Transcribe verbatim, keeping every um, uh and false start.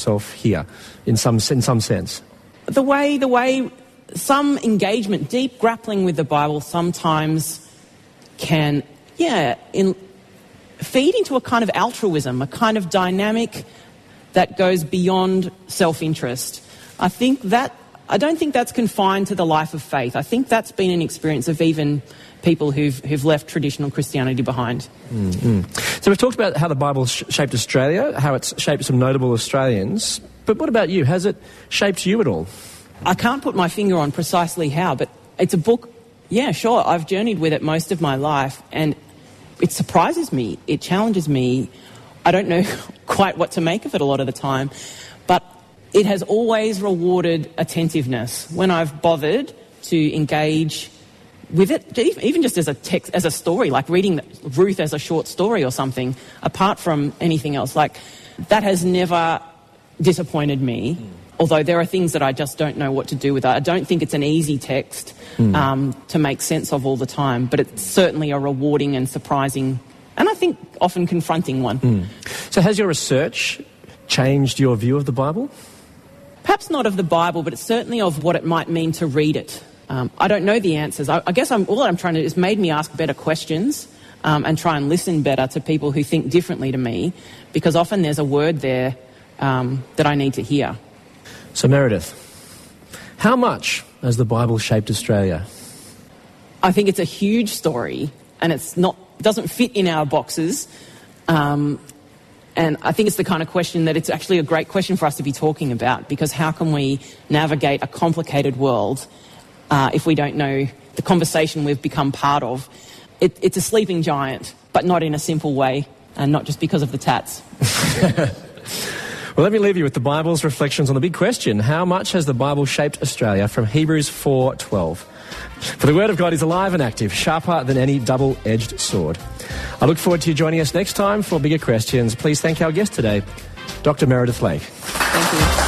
yourself here, in some in some sense? The way, the way some engagement, deep grappling with the Bible sometimes can, yeah, in, feed into a kind of altruism, a kind of dynamic that goes beyond self-interest. I think that, I don't think that's confined to the life of faith. I think that's been an experience of even people who've, who've left traditional Christianity behind. Mm-hmm. So we've talked about how the Bible sh- shaped Australia, how it's shaped some notable Australians, but what about you? Has it shaped you at all? I can't put my finger on precisely how, but it's a book, yeah, sure, I've journeyed with it most of my life, and it surprises me, it challenges me. I don't know quite what to make of it a lot of the time, but it has always rewarded attentiveness. When I've bothered to engage with it, even just as a text, as a story, like reading Ruth as a short story or something, apart from anything else, like that has never disappointed me. Mm. Although there are things that I just don't know what to do with it. I don't think it's an easy text mm. um, to make sense of all the time, but it's certainly a rewarding and surprising, and I think often confronting one. Mm. So has your research changed your view of the Bible? Perhaps not of the Bible, but it's certainly of what it might mean to read it. Um, I don't know the answers. I, I guess I'm, all I'm trying to do is made me ask better questions um, and try and listen better to people who think differently to me, because often there's a word there um, that I need to hear. So Meredith, how much has the Bible shaped Australia? I think it's a huge story, and it's not doesn't fit in our boxes. Um, and I think it's the kind of question that it's actually a great question for us to be talking about, because how can we navigate a complicated world uh, if we don't know the conversation we've become part of? It, it's a sleeping giant, but not in a simple way, and not just because of the tats. Well, let me leave you with the Bible's reflections on the big question: how much has the Bible shaped Australia? From Hebrews four twelve. For the Word of God is alive and active, sharper than any double-edged sword. I look forward to you joining us next time for bigger questions. Please thank our guest today, Doctor Meredith Lake. Thank you.